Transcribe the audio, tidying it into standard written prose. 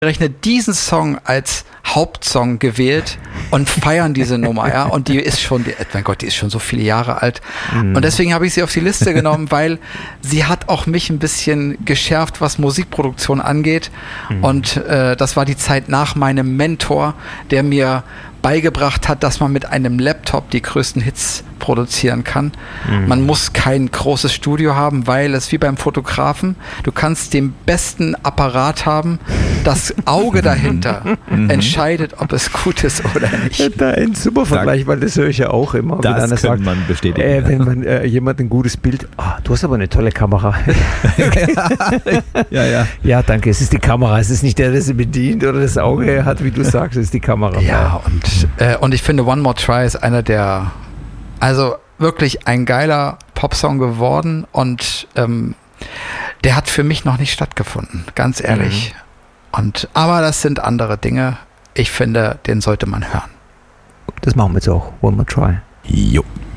ausgerechnet diesen Song als Hauptsong gewählt und feiern diese Nummer, ja. Und die ist schon, mein Gott, die ist schon so viele Jahre alt. Und deswegen habe ich sie auf die Liste genommen, weil sie hat auch mich ein bisschen geschärft, was Musikproduktion angeht. Und das war die Zeit nach meinem Mentor, der mir beigebracht hat, dass man mit einem Laptop die größten Hits produzieren kann. Man muss kein großes Studio haben, weil es wie beim Fotografen, du kannst den besten Apparat haben, das Auge dahinter entscheidet, ob es gut ist oder nicht. Da ein super Vergleich, weil das höre ich ja auch immer. Das kann man bestätigen. Wenn man jemand ein gutes Bild, du hast aber eine tolle Kamera. Ja, danke, es ist die Kamera, es ist nicht der sie bedient oder das Auge hat, wie du sagst, es ist die Kamera. Ja, und ich finde One More Try ist einer der, also wirklich ein geiler Popsong geworden und der hat für mich noch nicht stattgefunden, ganz ehrlich. Aber das sind andere Dinge. Ich finde, den sollte man hören. Das machen wir jetzt auch. One More Try. Jo.